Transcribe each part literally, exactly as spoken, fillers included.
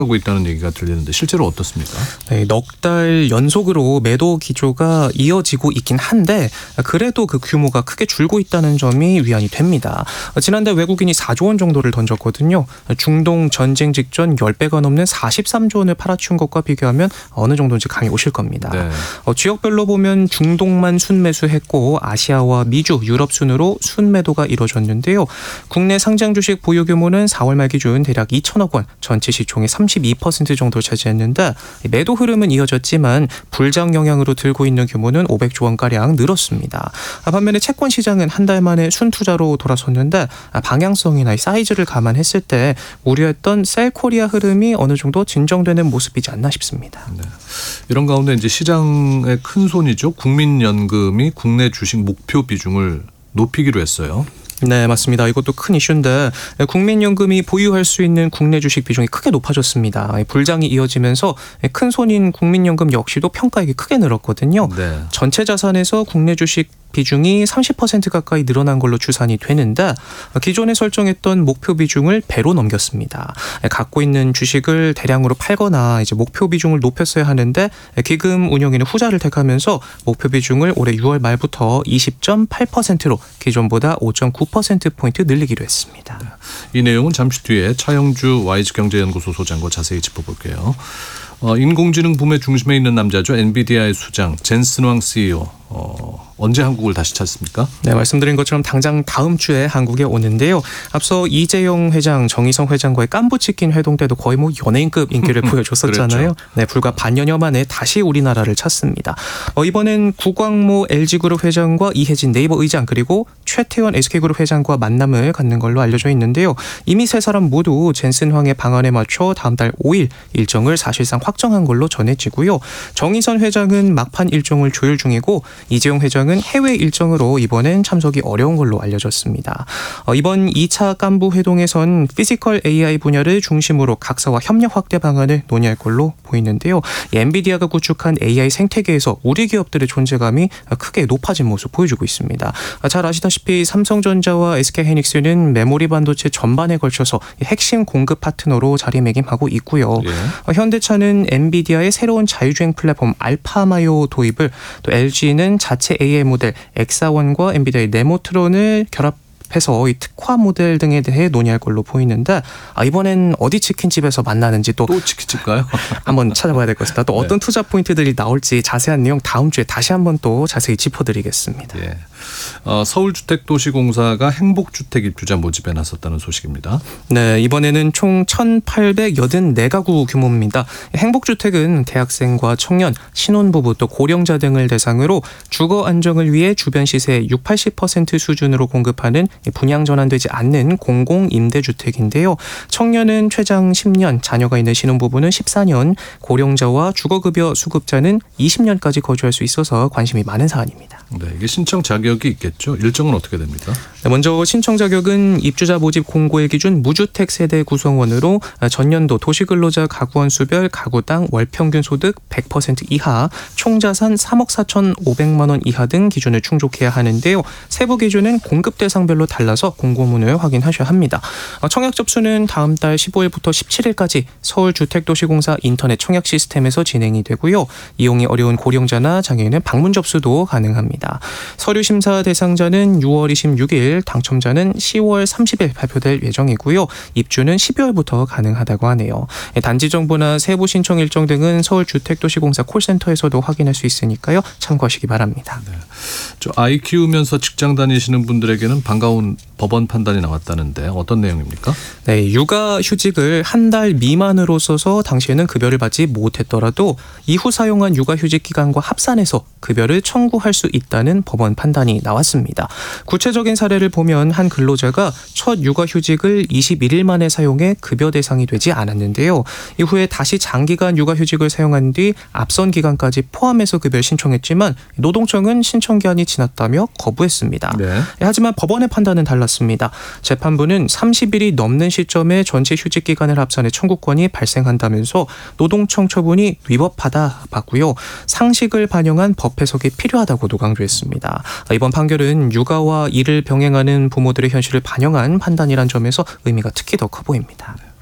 하고 있다는 얘기가 들리는데 실제로 어떻습니까? 네, 넉 달 연속으로 매도 기조가 이어지고 있긴 한데 그래도 그 규모가 크게 줄고 있다는 점이 위안이 됩니다. 지난달 외국인이 사조 원 정도를 던졌거든요. 중동 전쟁 직전 십 배가 넘는 사십삼조 원을 팔아치운 것과 비교하면 어느 정도인지 감이 오실 겁니다. 네. 어, 지역별로 보면 중동만 순매수했고 아시아와 미주, 유럽 순으로 순매도가 이루어졌는데요. 국내 상장 주식 보유 규모는 사월 말 기준 대략 이천억 원, 전체 시총의 삼십이 퍼센트 정도 차지했는데 매도 흐름은 이어졌지만 불장 영향으로 들고 있는 규모는 오백조 원가량 늘었습니다. 반면에 채권 시장은 한 달 만에 순투자로 돌아섰는데 방향성이나 사이즈를 감안했을 때 우려했던 셀코리아 흐름이 어느 정도 진정되는 모습이지 않나 싶습니다. 네. 이런 가운데 이제 시장의 큰 손이죠. 국민연금이 국내 주식 목표 비중을 높이기로 했어요. 네, 맞습니다. 이것도 큰 이슈인데 국민연금이 보유할 수 있는 국내 주식 비중이 크게 높아졌습니다. 불장이 이어지면서 큰 손인 국민연금 역시도 평가액이 크게 늘었거든요. 네. 전체 자산에서 국내 주식 비중이 삼십 퍼센트 가까이 늘어난 걸로 추산이 되는데 기존에 설정했던 목표 비중을 배로 넘겼습니다. 갖고 있는 주식을 대량으로 팔거나 이제 목표 비중을 높였어야 하는데 기금 운영에는 후자를 택하면서 목표 비중을 올해 유월 말부터 이십 점 팔 퍼센트로 기존보다 오 점 구 퍼센트 포인트 늘리기로 했습니다. 이 내용은 잠시 뒤에 차영주 와이즈경제연구소 소장과 자세히 짚어볼게요. 어, 인공지능 붐의 중심에 있는 남자죠. 엔비디아의 수장 젠슨 왕 씨이오. 어, 언제 한국을 다시 찾습니까? 네, 말씀드린 것처럼 당장 다음 주에 한국에 오는데요. 앞서 이재용 회장, 정의성 회장과의 깐부치킨 회동 때도 거의 뭐 연예인급 인기를 보여줬었잖아요. 네, 불과 반년여 만에 다시 우리나라를 찾습니다. 어, 이번엔 구광모 엘지그룹 회장과 이혜진 네이버 의장 그리고 최태원 에스케이그룹 회장과 만남을 갖는 걸로 알려져 있는데요. 이미 세 사람 모두 젠슨 황의 방안에 맞춰 다음 달 오일 일정을 사실상 확정한 걸로 전해지고요. 정의선 회장은 막판 일정을 조율 중이고 이재용 회장은 해외 일정으로 이번엔 참석이 어려운 걸로 알려졌습니다. 어, 이번 이 차 깐부 회동에선 피지컬 에이아이 분야를 중심으로 각사와 협력 확대 방안을 논의할 걸로 보이는데요. 엔비디아가 구축한 에이아이 생태계에서 우리 기업들의 존재감이 크게 높아진 모습 보여주고 있습니다. 잘 아시다시피 삼성전자와 에스케이하이닉스는 메모리 반도체 전반에 걸쳐서 핵심 공급 파트너로 자리매김하고 있고요. 예. 현대차는 엔비디아의 새로운 자율주행 플랫폼 알파마요 도입을, 또 엘지는 자체 에이아이 모델 엑사원과 엔비디아의 네모트론을 결합해서 이 특화 모델 등에 대해 논의할 걸로 보이는데 아, 이번엔 어디 치킨집에서 만나는지 또, 또 치킨집가요? 한번 찾아봐야 될 것 같습니다. 또 어떤 네. 투자 포인트들이 나올지 자세한 내용 다음 주에 다시 한번 또 자세히 짚어드리겠습니다. 예. 어, 서울주택도시공사가 행복주택 입주자 모집에 나섰다는 소식입니다. 네, 이번에는 총 천팔백팔십사 가구 규모입니다. 행복주택은 대학생과 청년, 신혼부부 또 고령자 등을 대상으로 주거 안정을 위해 주변 시세의 육십, 팔십 퍼센트 수준으로 공급하는 분양 전환되지 않는 공공임대주택인데요. 청년은 최장 십 년, 자녀가 있는 신혼부부는 십사 년, 고령자와 주거급여 수급자는 이십 년까지 거주할 수 있어서 관심이 많은 사안입니다. 네, 이게 신청 자격이 있겠죠? 일정은 어떻게 됩니까? 네, 먼저 신청 자격은 입주자 모집 공고일 기준 무주택 세대 구성원으로 전년도 도시근로자 가구원 수별 가구당 월평균 소득 백 퍼센트 이하, 총자산 삼억 사천오백만 원 이하 등 기준을 충족해야 하는데요. 세부 기준은 공급 대상별로 달라서 공고문을 확인하셔야 합니다. 청약 접수는 다음 달 십오일부터 십칠일까지 서울주택도시공사 인터넷 청약 시스템에서 진행이 되고요. 이용이 어려운 고령자나 장애인은 방문 접수도 가능합니다. 서류 심사 대상자는 유월 이십육일, 당첨자는 시월 삼십일 발표될 예정이고요. 입주는 십이월부터 가능하다고 하네요. 단지 정보나 세부 신청 일정 등은 서울주택도시공사 콜센터에서도 확인할 수 있으니까요. 참고하시기 바랍니다. 네. 저 아이 키우면서 직장 다니시는 분들에게는 반가운 법원 판단이 나왔다는데 어떤 내용입니까? 네, 육아휴직을 한 달 미만으로 써서 당시에는 급여를 받지 못했더라도 이후 사용한 육아휴직 기간과 합산해서 급여를 청구할 수 있다는 법원 판단이 나왔습니다. 구체적인 사례를 보면 한 근로자가 첫 육아휴직을 이십일일 만에 사용해 급여 대상이 되지 않았는데요. 이후에 다시 장기간 육아휴직을 사용한 뒤 앞선 기간까지 포함해서 급여를 신청했지만 노동청은 신청 기한이 지났다며 거부했습니다. 네. 하지만 법원의 판단은 달랐습니다. 재판부는 삼십일이 넘는 시점에 전체 휴직 기간을 합산해 청구권이 발생한다면서 노동청 처분이 위법하다 봤고요. 상식을 반영한 법 해석이 필요하다고도 강조했습니다. 이번 판결은 육아와 일을 병행하는 부모들의 현실을 반영한 판단이란 점에서 의미가 특히 더 커 보입니다.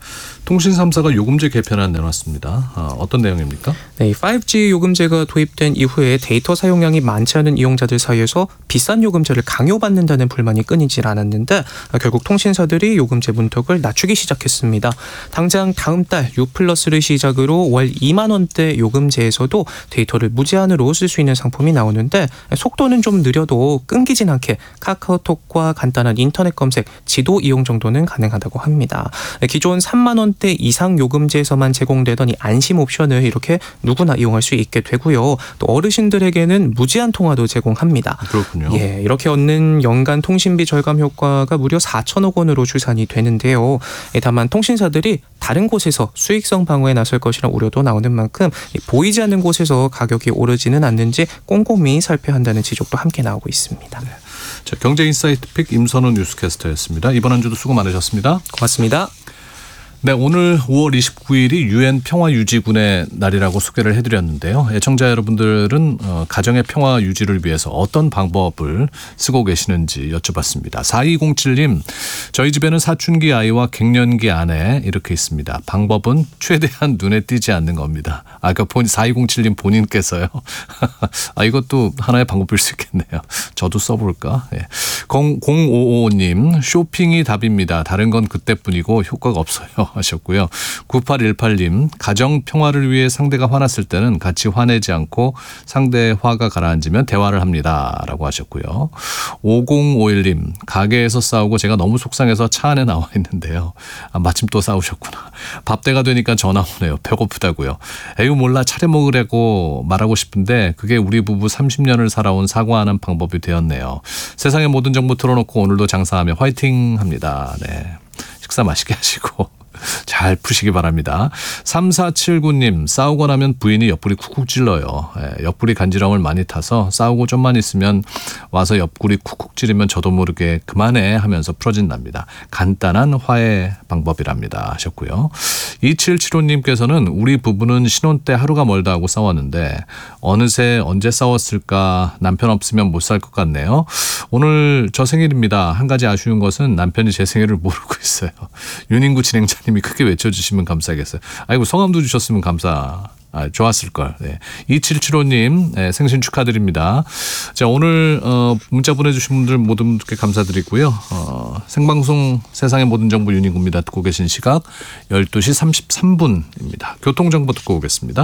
통신 삼 사가 요금제 개편안 내놨습니다. 아, 어떤 내용입니까? 네, 파이브지 요금제가 도입된 이후에 데이터 사용량이 많지 않은 이용자들 사이에서 비싼 요금제를 강요받는다는 불만이 끊이질 않았는데 결국 통신사들이 요금제 문턱을 낮추기 시작했습니다. 당장 다음 달 U 플러스를 시작으로 월 이만 원대 요금제에서도 데이터를 무제한으로 쓸 수 있는 상품이 나오는데 속도는 좀 느려도 끊기진 않게 카카오톡과 간단한 인터넷 검색, 지도 이용 정도는 가능하다고 합니다. 기존 삼만 원대 이상 요금제에서만 제공되던 이 안심 옵션을 이렇게 누구나 이용할 수 있게 되고요. 또 어르신들에게는 무제한 통화도 제공합니다. 그렇군요. 예, 이렇게 얻는 연간 통신비 절감 효과가 무려 사천억 원으로 추산이 되는데요. 다만 통신사들이 다른 곳에서 수익성 방어에 나설 것이라는 우려도 나오는 만큼 보이지 않는 곳에서 가격이 오르지는 않는지 꼼꼼히 살펴야 한다는 지적도 함께 나오고 있습니다. 네. 자, 경제인사이트 픽 임선우 뉴스캐스터였습니다. 이번 한 주도 수고 많으셨습니다. 고맙습니다. 네, 오늘 오월 이십구일이 유엔 평화유지군의 날이라고 소개를 해드렸는데요. 애청자 여러분들은 어, 가정의 평화 유지를 위해서 어떤 방법을 쓰고 계시는지 여쭤봤습니다. 사이공칠님, 저희 집에는 사춘기 아이와 갱년기 아내 이렇게 있습니다. 방법은 최대한 눈에 띄지 않는 겁니다. 아, 그 본, 사이공칠님 본인께서요. 아, 이것도 하나의 방법일 수 있겠네요. 저도 써볼까? 예. 공오오님, 쇼핑이 답입니다. 다른 건 그때뿐이고 효과가 없어요. 하셨고요. 구팔일팔님, 가정 평화를 위해 상대가 화났을 때는 같이 화내지 않고 상대의 화가 가라앉으면 대화를 합니다. 라고 하셨고요. 오공오일님, 가게에서 싸우고 제가 너무 속상해서 차 안에 나와 있는데요. 아, 마침 또 싸우셨구나. 밥때가 되니까 전화 오네요. 배고프다고요. 에휴 몰라 차려 먹으려고 말하고 싶은데 그게 우리 부부 삼십 년을 살아온 사과하는 방법이 되었네요. 세상의 모든 정보 틀어놓고 오늘도 장사하며 화이팅 합니다. 네, 식사 맛있게 하시고 잘 푸시기 바랍니다. 삼사칠구님, 싸우고 나면 부인이 옆구리 쿡쿡 찔러요. 예, 옆구리 간지럼을 많이 타서 싸우고 좀만 있으면 와서 옆구리 쿡쿡 찌르면 저도 모르게 그만해 하면서 풀어진답니다. 간단한 화해 방법이랍니다 하셨고요. 이칠칠오님께서는 우리 부부는 신혼 때 하루가 멀다 하고 싸웠는데 어느새 언제 싸웠을까, 남편 없으면 못 살 것 같네요. 오늘 저 생일입니다. 한 가지 아쉬운 것은 남편이 제 생일을 모르고 있어요. 윤인구 진행자님 님이 크게 외쳐주시면 감사하겠어요. 아이고 성함도 주셨으면 감사. 아, 좋았을걸. 네. 이칠칠오님 네, 생신 축하드립니다. 자, 오늘 어, 문자 보내주신 분들 모든 분들께 감사드리고요. 어, 생방송 세상의 모든 정보 윤인구입니다. 듣고 계신 시각 열두시 삼십삼분입니다. 교통정보 듣고 오겠습니다.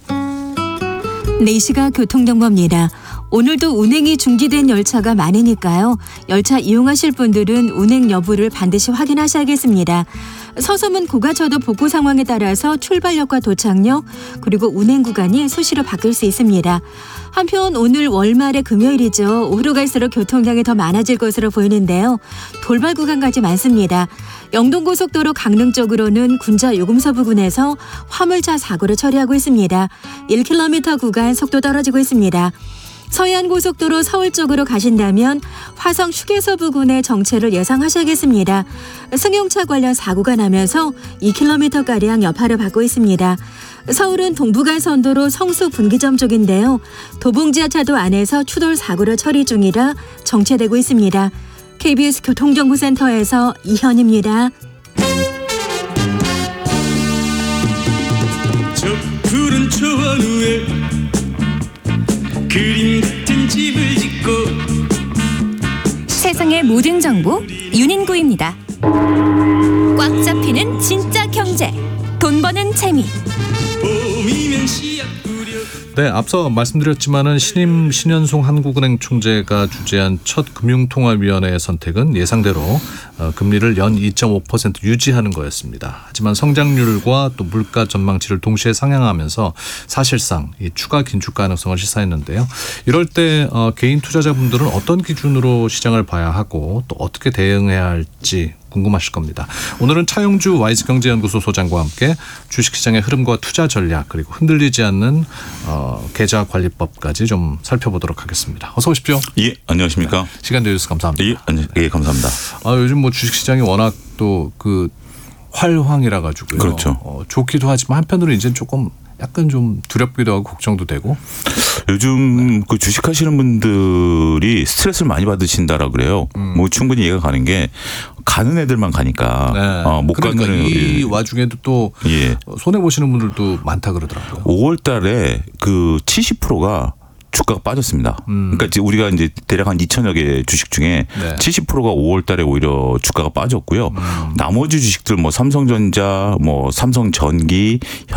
네 시각 교통정보입니다. 오늘도 운행이 중지된 열차가 많으니까요. 열차 이용하실 분들은 운행 여부를 반드시 확인하셔야겠습니다. 서서문 고가차도 복구 상황에 따라서 출발역과 도착역 그리고 운행 구간이 수시로 바뀔 수 있습니다. 한편 오늘 월말의 금요일이죠. 오후로 갈수록 교통량이 더 많아질 것으로 보이는데요. 돌발 구간까지 많습니다. 영동고속도로 강릉 쪽으로는 군자 요금소 부근에서 화물차 사고를 처리하고 있습니다. 일 킬로미터 구간 속도 떨어지고 있습니다. 서해안고속도로 서울 쪽으로 가신다면 화성 휴게소 부근의 정체를 예상하셔야겠습니다. 승용차 관련 사고가 나면서 이 킬로미터가량 여파를 받고 있습니다. 서울은 동부간선도로 성수 분기점 쪽인데요. 도봉지하차도 안에서 추돌 사고를 처리 중이라 정체되고 있습니다. 케이비에스 교통정보센터에서 이현입니다. 저 푸른 초원 위에 그림 같은 집을 짓고 세상의 모든 정보 윤인구입니다. 꽉 잡히는 진짜 경제, 돈 버는 재미. 봄이면 씨앗 뿌려. 네, 앞서 말씀드렸지만은 신임 신현송 한국은행 총재가 주재한 첫 금융통화위원회의 선택은 예상대로 어, 금리를 연 이 점 오 퍼센트 유지하는 거였습니다. 하지만 성장률과 또 물가 전망치를 동시에 상향하면서 사실상 이 추가 긴축 가능성을 시사했는데요. 이럴 때 어, 개인 투자자분들은 어떤 기준으로 시장을 봐야 하고 또 어떻게 대응해야 할지 궁금하실 겁니다. 오늘은 차영주 와이즈경제연구소 소장과 함께 주식시장의 흐름과 투자 전략 그리고 흔들리지 않는 어, 계좌관리법까지 좀 살펴보도록 하겠습니다. 어서 오십시오. 예, 안녕하십니까. 네, 시간 내주셔서 감사합니다. 예, 안녕, 예, 감사합니다. 아, 요즘 뭐 주식시장이 워낙 또 그 활황이라 가지고요. 그렇죠. 어, 좋기도 하지만 한편으로 이제 조금 약간 좀 두렵기도 하고 걱정도 되고. 요즘 그 주식하시는 분들이 스트레스를 많이 받으신다라고 그래요. 음. 뭐 충분히 이해가 가는 게 가는 애들만 가니까 네. 어, 못 그러니까 가는 이 와중에도 또 예. 손해 보시는 분들도 많다 그러더라고요. 오월 달에 그 칠십 퍼센트가 주가가 빠졌습니다. 음. 그러니까 이제 우리가 이제 대략 한 이천여 개 주식 중에 네. 칠십 퍼센트가 오월 달에 오히려 주가가 빠졌고요. 음. 나머지 주식들 뭐 삼성전자, 뭐 삼성전기,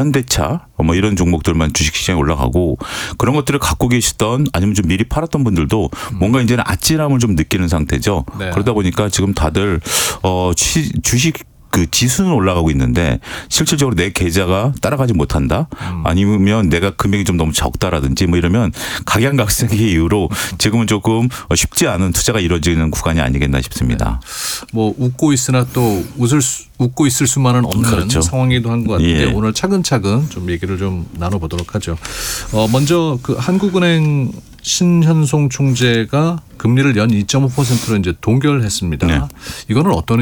현대차 뭐 이런 종목들만 주식시장에 올라가고 그런 것들을 갖고 계시던 아니면 좀 미리 팔았던 분들도 음. 뭔가 이제는 아찔함을 좀 느끼는 상태죠. 네. 그러다 보니까 지금 다들 어 주식 그 지수는 올라가고 있는데 실질적으로 내 계좌가 따라가지 못한다. 음. 아니면 내가 금액이 좀 너무 적다라든지 뭐 이러면 각양각색의 이유로 지금은 조금 쉽지 않은 투자가 이루어지는 구간이 아니겠나 싶습니다. 네. 뭐 웃고 있으나 또 웃을 수, 웃고 있을 수만은 없는 그렇죠. 상황이기도 한 것 같은데 예. 오늘 차근차근 좀 얘기를 좀 나눠보도록 하죠. 어, 먼저 그 한국은행 신현송 총재가 금리를 연 이 점 오 퍼센트로 이제 동결했습니다. 네. 이거는 어떤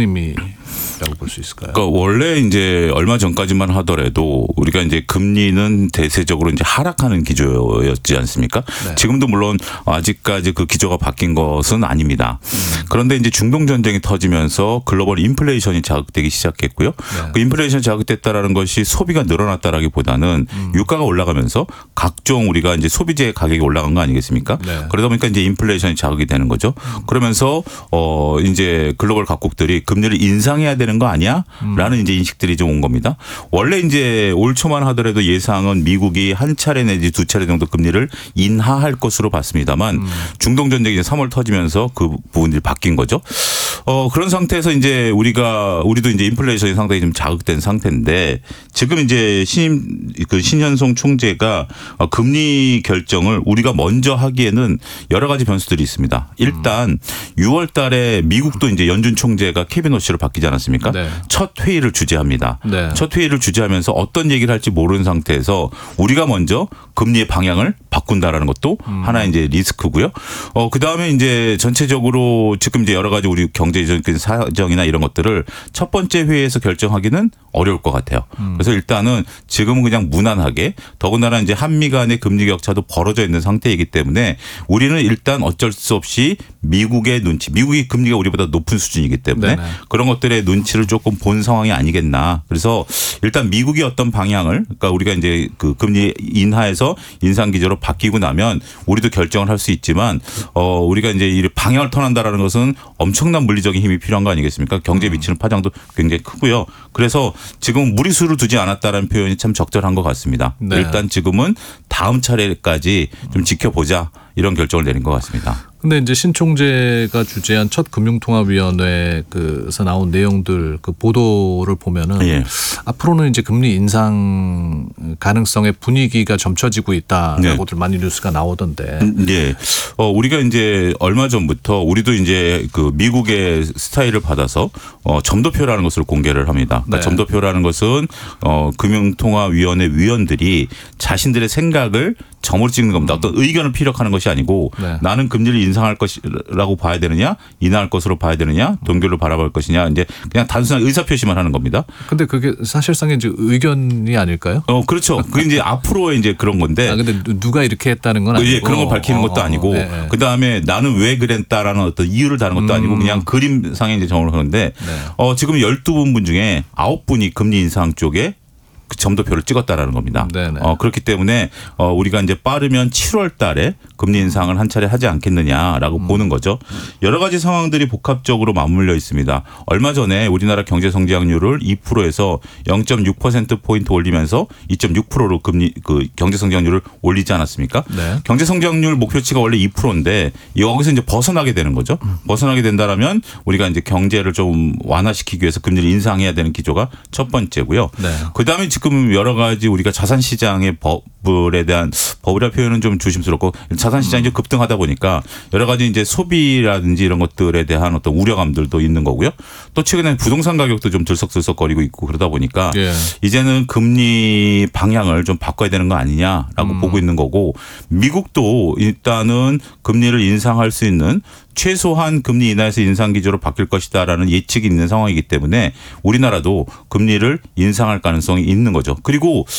의미라고 볼 수 있을까요? 그러니까 원래 이제 얼마 전까지만 하더라도 우리가 이제 금리는 대세적으로 이제 하락하는 기조였지 않습니까? 네. 지금도 물론 아직까지 그 기조가 바뀐 것은 아닙니다. 음. 그런데 이제 중동 전쟁이 터지면서 글로벌 인플레이션이 자극되기 시작했고요. 네. 그 인플레이션이 자극됐다라는 것이 소비가 늘어났다라기보다는 음. 유가가 올라가면서 각종 우리가 이제 소비재 가격이 올라간 거 아니겠습니까? 네. 그러다 보니까 이제 인플레이션이 자극이 되는 거죠. 그러면서 어 이제 글로벌 각국들이 금리를 인상해야 되는 거 아니야?라는 음. 이제 인식들이 좀 온 겁니다. 원래 이제 올 초만 하더라도 예상은 미국이 한 차례 내지 두 차례 정도 금리를 인하할 것으로 봤습니다만 음. 중동 전쟁이 이제 삼월 터지면서 그 부분들이 바뀐 거죠. 어 그런 상태에서 이제 우리가 우리도 이제 인플레이션이 상당히 좀 자극된 상태인데 지금 이제 신 그 신현송 총재가 금리 결정을 우리가 먼저 하기에는 여러 가지 변수들이 있습니다. 일단 유월 달에 미국도 이제 연준 총재가 케빈 워시로 바뀌지 않았습니까? 네. 첫 회의를 주재합니다. 네. 첫 회의를 주재하면서 어떤 얘기를 할지 모르는 상태에서 우리가 먼저 금리의 방향을 바꾼다라는 것도 음. 하나 이제 리스크고요. 어 그다음에 이제 전체적으로 지금 이제 여러 가지 우리 경제적인 사정이나 이런 것들을 첫 번째 회의에서 결정하기는 어려울 것 같아요. 음. 그래서 일단은 지금은 그냥 무난하게 더군다나 이제 한미 간의 금리 격차도 벌어져 있는 상태이기 때문에 우리는 일단 어쩔 수 없이 미국의 눈치, 미국이 금리가 우리보다 높은 수준이기 때문에 네네. 그런 것들의 눈치를 조금 본 상황이 아니겠나. 그래서 일단 미국이 어떤 방향을 그러니까 우리가 이제 그 금리 인하에서 인상 기조로 바뀌고 나면 우리도 결정을 할 수 있지만 어 우리가 이제 이 방향을 턴한다라는 것은 엄청난 물리적인 힘이 필요한 거 아니겠습니까? 경제에 미치는 파장도 굉장히 크고요. 그래서 지금 무리수를 두지 않았다라는 표현이 참 적절한 것 같습니다. 네. 일단 지금은 다음 차례까지 좀 지켜보자 이런 결정을 내린 것 같습니다. 근데 이제 신 총재가 주재한 첫 금융통화위원회에서 나온 내용들 그 보도를 보면은 예. 앞으로는 이제 금리 인상 가능성의 분위기가 점쳐지고 있다라고들 네. 많이 뉴스가 나오던데. 예. 어 우리가 이제 얼마 전부터 우리도 이제 그 미국의 스타일을 받아서 어 점도표라는 것을 공개를 합니다. 그러니까 네. 점도표라는 것은 어 금융통화위원회 위원들이 자신들의 생각을 점으로 찍는 겁니다. 어떤 의견을 피력하는 것이 아니고 네. 나는 금리를 인상할 것이라고 봐야 되느냐, 인하할 것으로 봐야 되느냐, 동결로 바라볼 것이냐, 이제 그냥 단순한 의사 표시만 하는 겁니다. 근데 그게 사실상의 이제 의견이 아닐까요? 어, 그렇죠. 그게 이제 앞으로의 이제 그런 건데. 아, 근데 누가 이렇게 했다는 건 아니고. 예, 그런 걸 밝히는 것도 어, 아니고. 네, 네. 그 다음에 나는 왜 그랬다라는 어떤 이유를 다는 것도 음. 아니고 그냥 그림상에 이제 점을 하는데, 네. 어, 지금 열두 분 중에 아홉 분이 금리 인상 쪽에 그 점도표를 찍었다라는 겁니다. 네네. 어, 그렇기 때문에 어, 우리가 이제 빠르면 칠월 달에 금리 인상을 한 차례 하지 않겠느냐라고 음. 보는 거죠. 여러 가지 상황들이 복합적으로 맞물려 있습니다. 얼마 전에 우리나라 경제 성장률을 이 퍼센트에서 영 점 육 퍼센트 포인트 올리면서 이 점 육 퍼센트로 금리 그 경제 성장률을 올리지 않았습니까? 네. 경제 성장률 목표치가 원래 이 퍼센트인데 여기서 이제 벗어나게 되는 거죠. 음. 벗어나게 된다라면 우리가 이제 경제를 좀 완화시키기 위해서 금리를 인상해야 되는 기조가 첫 번째고요. 네. 그다음에 지금 여러 가지 우리가 자산 시장의 버블에 대한 버블이라 표현은 좀 조심스럽고 자산 시장이 음. 급등하다 보니까 여러 가지 이제 소비라든지 이런 것들에 대한 어떤 우려감들도 있는 거고요. 또 최근에 부동산 가격도 좀 들썩들썩거리고 있고 그러다 보니까 예. 이제는 금리 방향을 좀 바꿔야 되는 거 아니냐라고 음. 보고 있는 거고 미국도 일단은 금리를 인상할 수 있는 최소한 금리 인하에서 인상 기조로 바뀔 것이다라는 예측이 있는 상황이기 때문에 우리나라도 금리를 인상할 가능성이 있는 거죠. 그리고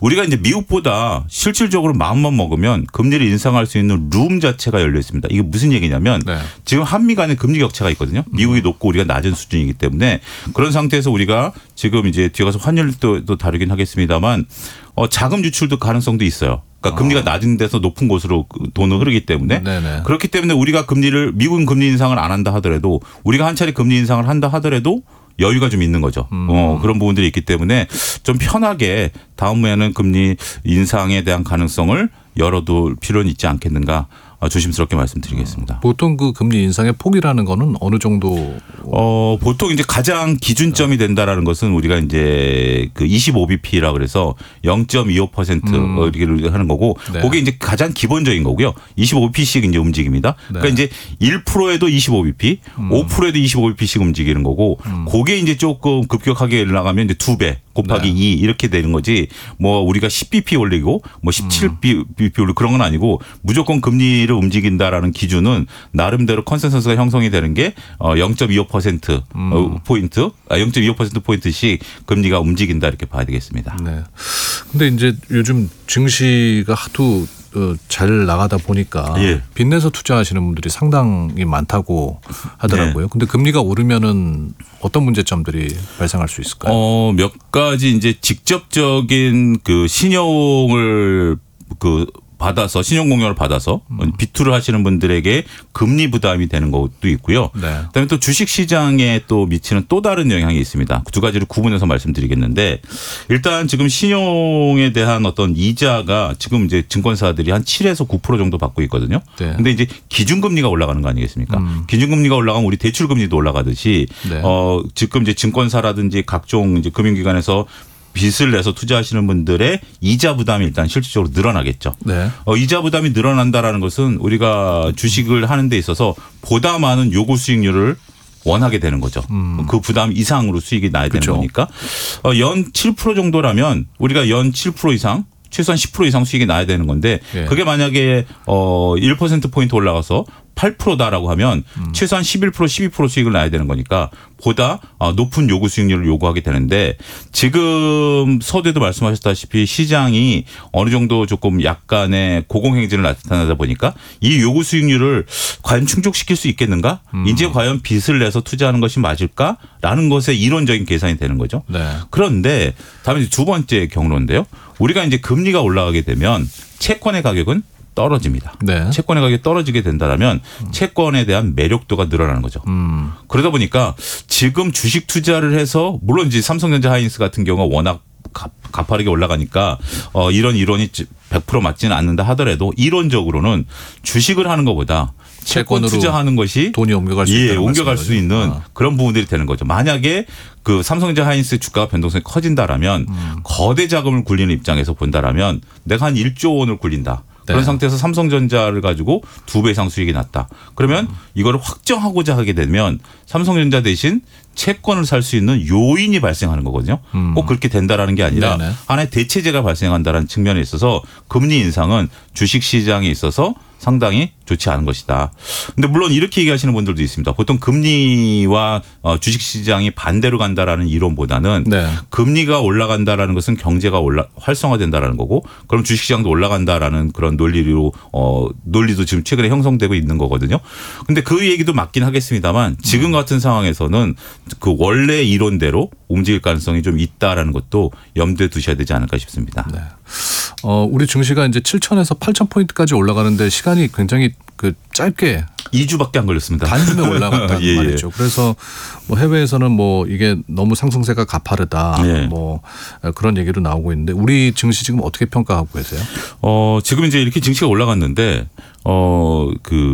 우리가 이제 미국보다 실질적으로 마음만 먹으면 금리를 인상할 수 있는 룸 자체가 열려 있습니다. 이게 무슨 얘기냐면 네. 지금 한미 간의 금리 격차가 있거든요. 미국이 높고 우리가 낮은 수준이기 때문에 그런 상태에서 우리가 지금 이제 뒤에 가서 환율도 또 다루긴 하겠습니다만 어, 자금 유출도 가능성도 있어요. 그러니까 금리가 낮은 데서 높은 곳으로 돈은 흐르기 때문에 네네. 그렇기 때문에 우리가 금리를 미국은 금리 인상을 안 한다 하더라도 우리가 한 차례 금리 인상을 한다 하더라도 여유가 좀 있는 거죠. 음. 어, 그런 부분들이 있기 때문에 좀 편하게 다음에는 금리 인상에 대한 가능성을 열어둘 필요는 있지 않겠는가 조심스럽게 말씀드리겠습니다. 보통 그 금리 인상의 폭이라는 거는 어느 정도? 어, 보통 이제 가장 기준점이 된다라는 것은 우리가 이제 그 이십오 비피라 그래서 영 점 이오 퍼센트 음. 이렇게 하는 거고 네. 그게 이제 가장 기본적인 거고요. 이십오 비피씩 이제 움직입니다. 네. 그러니까 이제 일 퍼센트에도 이십오 비피, 음. 오 퍼센트에도 이십오 비피씩 움직이는 거고 음. 그게 이제 조금 급격하게 나가면 이제 두 배 곱하기 네. 이 이렇게 되는 거지 뭐 우리가 십 비피 올리고 뭐 십칠 비피 올리고 그런 건 아니고 무조건 금리를 움직인다라는 기준은 나름대로 컨센서스가 형성이 되는 게 영 점 이오 퍼센트 음. 포인트, 아, 영 점 이오 퍼센트 포인트씩 금리가 움직인다 이렇게 봐야 되겠습니다. 네. 근데 이제 요즘 증시가 하도 어, 잘 나가다 보니까 예. 빚내서 투자하시는 분들이 상당히 많다고 하더라고요. 네. 근데 금리가 오르면은 어떤 문제점들이 발생할 수 있을까요? 어, 몇 가지 이제 직접적인 그 신용을 그 받아서 신용 공여를 받아서 음. 비투를 하시는 분들에게 금리 부담이 되는 것도 있고요. 네. 그다음에 또 주식 시장에 또 미치는 또 다른 영향이 있습니다. 두 가지를 구분해서 말씀드리겠는데 일단 지금 신용에 대한 어떤 이자가 지금 이제 증권사들이 한 칠에서 구 퍼센트 정도 받고 있거든요. 네. 근데 이제 기준금리가 올라가는 거 아니겠습니까? 음. 기준금리가 올라가면 우리 대출금리도 올라가듯이 네. 어 지금 이제 증권사라든지 각종 이제 금융기관에서 빚을 내서 투자하시는 분들의 이자 부담이 일단 실질적으로 늘어나겠죠. 네. 어, 이자 부담이 늘어난다라는 것은 우리가 주식을 하는 데 있어서 보다 많은 요구 수익률을 원하게 되는 거죠. 음. 그 부담 이상으로 수익이 나야 그렇죠. 되는 거니까 어, 연 칠 퍼센트 정도라면 우리가 연 칠 퍼센트 이상 최소한 십 퍼센트 이상 수익이 나야 되는 건데 예. 그게 만약에 어 일 퍼센트 포인트 올라가서 팔 퍼센트다라고 하면 음. 최소한 십일 퍼센트 십이 퍼센트 수익을 나야 되는 거니까 보다 높은 요구 수익률을 요구하게 되는데 지금 서두에도 말씀하셨다시피 시장이 어느 정도 조금 약간의 고공행진을 나타나다 보니까 이 요구 수익률을 과연 충족시킬 수 있겠는가? 음. 이제 과연 빚을 내서 투자하는 것이 맞을까라는 것에 이론적인 계산이 되는 거죠. 네. 그런데 다음에 이제 두 번째 경로인데요. 우리가 이제 금리가 올라가게 되면 채권의 가격은 떨어집니다. 네. 채권의 가격이 떨어지게 된다면 채권에 대한 매력도가 늘어나는 거죠. 음. 그러다 보니까 지금 주식 투자를 해서 물론 이제 삼성전자 하이닉스 같은 경우가 워낙 가파르게 올라가니까 어 이런 이론이 백 퍼센트 맞지는 않는다 하더라도 이론적으로는 주식을 하는 것보다 채권 채권으로 투자하는 것이 돈이 옮겨갈 수 예, 있다는 옮겨갈 말씀인 수 있는 거죠? 아. 그런 부분들이 되는 거죠. 만약에 그 삼성전자 하이닉스 주가가 변동성이 커진다라면 음. 거대 자금을 굴리는 입장에서 본다라면 내가 한 일조 원을 굴린다. 그런 네. 상태에서 삼성전자를 가지고 두 배 이상 수익이 났다. 그러면 음. 이거를 확정하고자 하게 되면 삼성전자 대신 채권을 살 수 있는 요인이 발생하는 거거든요. 음. 꼭 그렇게 된다라는 게 아니라 네네. 하나의 대체제가 발생한다는 측면에 있어서 금리 인상은 주식 시장에 있어서 상당히 좋지 않은 것이다. 근데 물론 이렇게 얘기하시는 분들도 있습니다. 보통 금리와 주식 시장이 반대로 간다라는 이론보다는 네. 금리가 올라간다라는 것은 경제가 올라 활성화된다라는 거고 그럼 주식 시장도 올라간다라는 그런 논리로 어 논리도 지금 최근에 형성되고 있는 거거든요. 근데 그 얘기도 맞긴 하겠습니다만 지금 같은 상황에서는 그 원래 이론대로 움직일 가능성이 좀 있다라는 것도 염두에 두셔야 되지 않을까 싶습니다. 네. 어, 우리 증시가 이제 칠천에서 팔천 포인트까지 올라가는데 시간이 굉장히 그 짧게 이 주밖에 안 걸렸습니다. 단숨에 올라갔다는 예, 예. 말이죠. 그래서 뭐 해외에서는 뭐 이게 너무 상승세가 가파르다. 예. 뭐 그런 얘기도 나오고 있는데 우리 증시 지금 어떻게 평가하고 계세요? 어, 지금 이제 이렇게 증시가 올라갔는데 어,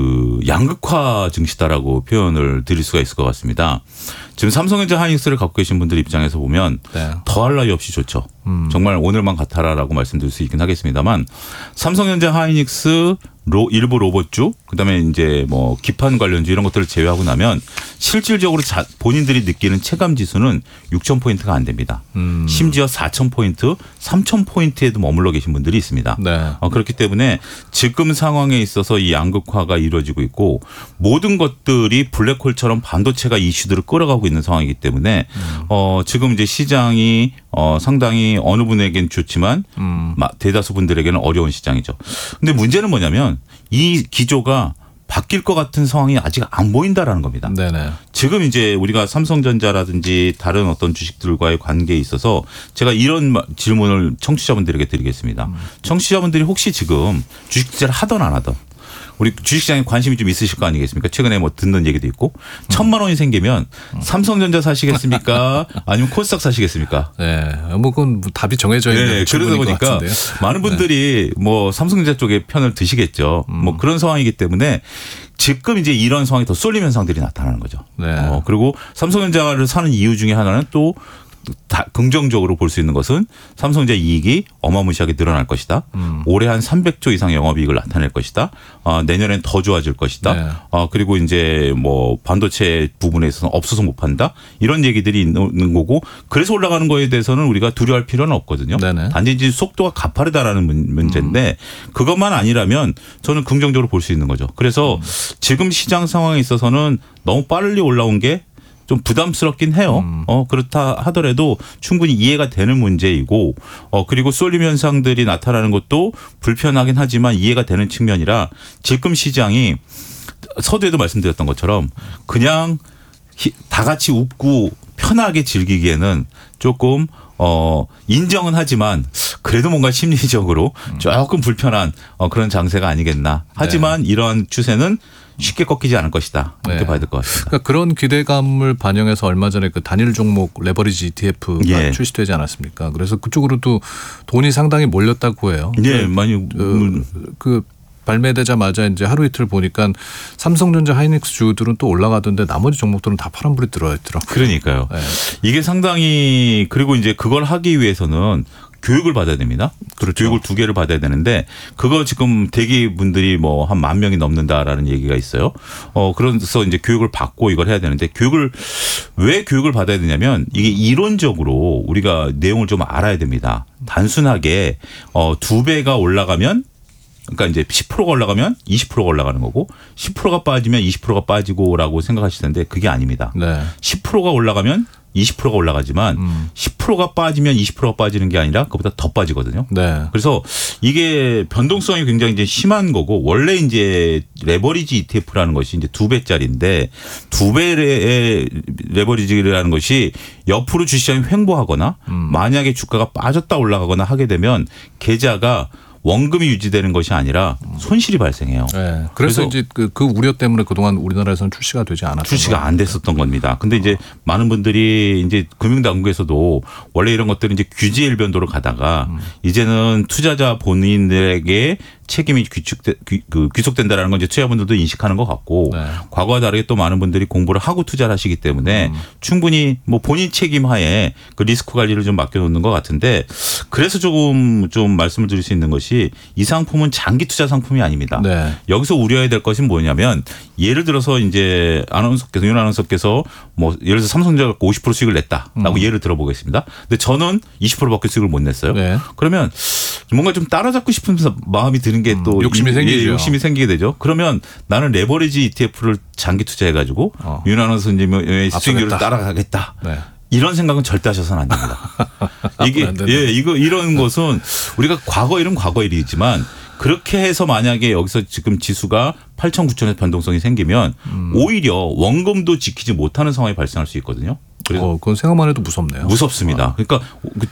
그 양극화 증시다라고 표현을 드릴 수가 있을 것 같습니다. 지금 삼성전자 하이닉스를 갖고 계신 분들 입장에서 보면 네. 더할 나위 없이 좋죠. 음. 정말 오늘만 같아라라고 말씀드릴 수 있긴 하겠습니다만 삼성전자 하이닉스 로, 일부 로봇주, 그다음에 이제 뭐 기판 관련주 이런 것들을 제외하고 나면 실질적으로 자, 본인들이 느끼는 체감 지수는 육천 포인트가 안 됩니다. 음. 심지어 사천 포인트, 삼천 포인트에도 머물러 계신 분들이 있습니다. 네. 어, 그렇기 때문에 지금 상황에 있어서 이 양극화가 이루어지고 있고 모든 것들이 블랙홀처럼 반도체가 이슈들을 끌어가고 있는 상황이기 때문에 음. 어, 지금 이제 시장이 어, 상당히 어느 분에게는 좋지만 음. 대다수 분들에게는 어려운 시장이죠. 근데 문제는 뭐냐면 이 기조가 바뀔 것 같은 상황이 아직 안 보인다라는 겁니다. 네네. 지금 이제 우리가 삼성전자라든지 다른 어떤 주식들과의 관계에 있어서 제가 이런 질문을 청취자분들에게 드리겠습니다. 음. 청취자분들이 혹시 지금 주식 투자를 하던 안 하던 우리 주식시장에 관심이 좀 있으실 거 아니겠습니까? 최근에 뭐 듣는 얘기도 있고 천만 원이 생기면 삼성전자 사시겠습니까? 아니면 코스닥 사시겠습니까? 네, 뭐 그건 답이 정해져 있는 네, 그러다 보니까 많은 분들이 네. 뭐 삼성전자 쪽에 편을 드시겠죠. 음. 뭐 그런 상황이기 때문에 지금 이제 이런 상황이 더 쏠림 현상들이 나타나는 거죠. 네. 어, 그리고 삼성전자를 사는 이유 중에 하나는 또 다 긍정적으로 볼 수 있는 것은 삼성전자 이익이 어마무시하게 늘어날 것이다. 음. 올해 한 삼백조 이상 영업이익을 나타낼 것이다. 어, 내년엔 더 좋아질 것이다. 네. 어, 그리고 이제 뭐 반도체 부분에 있어서는 없어서 못 판다. 이런 얘기들이 있는 거고 그래서 올라가는 거에 대해서는 우리가 두려워할 필요는 없거든요. 네네. 단지 이제 속도가 가파르다라는 문제인데 음. 그것만 아니라면 저는 긍정적으로 볼 수 있는 거죠. 그래서 음. 지금 시장 상황에 있어서는 너무 빨리 올라온 게 좀 부담스럽긴 해요. 음. 어, 그렇다 하더라도 충분히 이해가 되는 문제이고, 어, 그리고 쏠림 현상들이 나타나는 것도 불편하긴 하지만 이해가 되는 측면이라 지금 시장이 서두에도 말씀드렸던 것처럼 그냥 다 같이 웃고 편하게 즐기기에는 조금 어, 인정은 하지만 그래도 뭔가 심리적으로 조금 불편한 어, 그런 장세가 아니겠나. 하지만 네. 이러한 추세는 쉽게 꺾이지 않을 것이다. 이렇게 네. 봐야 될 것 같습니다. 그러니까 그런 기대감을 반영해서 얼마 전에 그 단일 종목 레버리지 이티에프가 예. 출시되지 않았습니까? 그래서 그쪽으로도 돈이 상당히 몰렸다고 해요. 네, 많이 그, 그 발매되자마자 이제 하루 이틀 보니까 삼성전자 하이닉스 주들은 또 올라가던데 나머지 종목들은 다 파란불이 들어있더라고요. 그러니까요. 네. 이게 상당히 그리고 이제 그걸 하기 위해서는 교육을 받아야 됩니다. 그렇죠. 교육을 두 개를 받아야 되는데 그거 지금 대기 분들이 뭐 한 만 명이 넘는다라는 얘기가 있어요. 어 그래서 이제 교육을 받고 이걸 해야 되는데 교육을 왜 교육을 받아야 되냐면 이게 이론적으로 우리가 내용을 좀 알아야 됩니다. 단순하게 어 두 배가 올라가면 그러니까 이제 십 퍼센트가 올라가면 이십 퍼센트가 올라가는 거고 십 퍼센트가 빠지면 이십 퍼센트가 빠지고라고 생각하실 텐데 그게 아닙니다. 네. 십 퍼센트가 올라가면 이십 퍼센트가 올라가지만 음. 십 퍼센트가 빠지면 이십 퍼센트가 빠지는 게 아니라 그보다 더 빠지거든요. 네. 그래서 이게 변동성이 굉장히 이제 심한 거고 원래 이제 레버리지 이티에프라는 것이 이제 두 배짜리인데 두 배의 레버리지라는 것이 옆으로 주시장이 횡보하거나 음. 만약에 주가가 빠졌다 올라가거나 하게 되면 계좌가 원금이 유지되는 것이 아니라 손실이 발생해요. 네. 그래서, 그래서 이제 그, 그 우려 때문에 그동안 우리나라에서는 출시가 되지 않았던 출시가 안 됐었던 겁니다. 근데 이제 많은 분들이 이제 금융당국에서도 원래 이런 것들은 이제 규제 일변도로 가다가 음. 이제는 투자자 본인들에게 책임이 귀축돼, 귀, 그 귀속된다라는 건 이제 투자분들도 인식하는 것 같고 네. 과거와 다르게 또 많은 분들이 공부를 하고 투자를 하시기 때문에 음. 충분히 뭐 본인 책임하에 그 리스크 관리를 좀 맡겨놓는 것 같은데 그래서 조금 좀 말씀을 드릴 수 있는 것이 이 상품은 장기 투자 상품이 아닙니다. 네. 여기서 우려해야 될 것은 뭐냐면 예를 들어서 이제 아나운서께서 윤 아나운서께서 뭐 예를 들어서 삼성전자 갖고 오십 퍼센트 수익을 냈다라고 음. 예를 들어보겠습니다. 근데 저는 이십 퍼센트밖에 수익을 못 냈어요. 네. 그러면 뭔가 좀 따라잡고 싶은 마음이 드는 게 또 음, 욕심이 생기죠. 예, 욕심이 생기게 되죠. 그러면 나는 레버리지 이티에프를 장기 투자해가지고 어. 윤 아나운서님의 수익률을 따라가겠다. 네. 이런 생각은 절대 하셔서는 안 됩니다. 이게 예 이거 이런 것은 우리가 과거 일은 과거 일이지만 그렇게 해서 만약에 여기서 지금 지수가 팔천 구천에서 변동성이 생기면 음. 오히려 원금도 지키지 못하는 상황이 발생할 수 있거든요. 그래서 어, 그건 생각만 해도 무섭네요. 무섭습니다. 어. 그러니까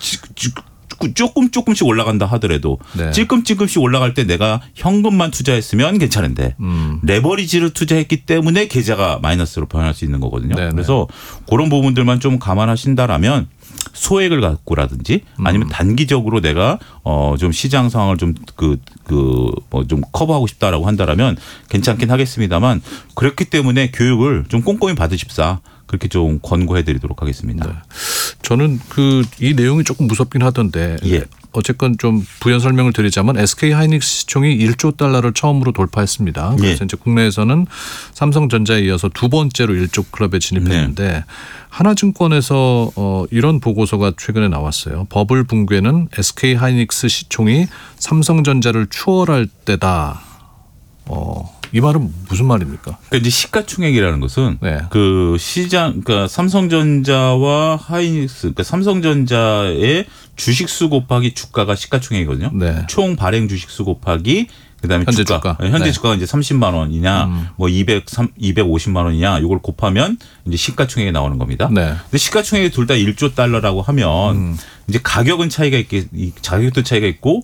조금 조금씩 올라간다 하더라도 네. 찔끔찔끔씩 올라갈 때 내가 현금만 투자했으면 괜찮은데 음. 레버리지를 투자했기 때문에 계좌가 마이너스로 변할 수 있는 거거든요. 네네. 그래서 그런 부분들만 좀 감안하신다라면 소액을 갖고라든지 아니면 음. 단기적으로 내가 어 좀 시장 상황을 좀 그 그 뭐 좀 커버하고 싶다라고 한다라면 괜찮긴 하겠습니다만 그렇기 때문에 교육을 좀 꼼꼼히 받으십사. 그렇게 좀 권고해드리도록 하겠습니다. 네. 저는 그 이 내용이 조금 무섭긴 하던데 예. 어쨌건 좀 부연 설명을 드리자면 에스케이 하이닉스 시총이 일조 달러를 처음으로 돌파했습니다. 그래서 예. 이제 국내에서는 삼성전자에 이어서 두 번째로 일조 클럽에 진입했는데 네. 하나증권에서 어 이런 보고서가 최근에 나왔어요. 버블 붕괴는 에스케이 하이닉스 시총이 삼성전자를 추월할 때다. 어 이 말은 무슨 말입니까? 그러니까 이제 시가총액이라는 것은 네. 그 시장, 그러니까 삼성전자와 하이닉스, 그러니까 삼성전자의 주식수 곱하기 주가가 시가총액이거든요. 네. 총 발행 주식수 곱하기 그다음에 현재 주가. 주가. 현재 네. 주가가 이제 삼십만 원이냐, 음. 뭐 이백, 이백오십만 원이냐, 이걸 곱하면 이제 시가총액이 나오는 겁니다. 네. 근데 시가총액이 둘 다 일조 달러라고 하면 음. 이제 가격은 차이가 있게, 가격도 차이가 있고